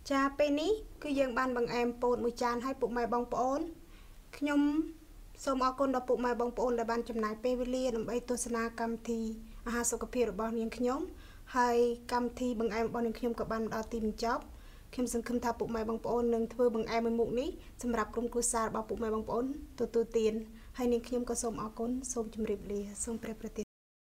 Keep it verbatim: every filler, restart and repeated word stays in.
ចាពេលនេះគឺយើងបានបង្អែមពោតមួយចានឲ្យពុកម៉ែបងប្អូនខ្ញុំសូមអរគុណដល់ពុកម៉ែបងប្អូនដែលបានចំណាយពេលវេលាដើម្បីទស្សនាកម្មវិធីអាហារសុខភាពរបស់នាងខ្ញុំហើយកម្មវិធីបង្អែមរបស់នាងខ្ញុំក៏បានដល់ទីបញ្ចប់ខ្ញុំសង្ឃឹមថាពុកម៉ែបងប្អូននឹងធ្វើបង្អែមមួយមុខនេះសម្រាប់ក្រុមគ្រួសាររបស់ពុកម៉ែបងប្អូនទទួលទានហើយនាងខ្ញុំក៏សូមអរគុណសូមជម្រាបលាសូមព្រះប្រទាន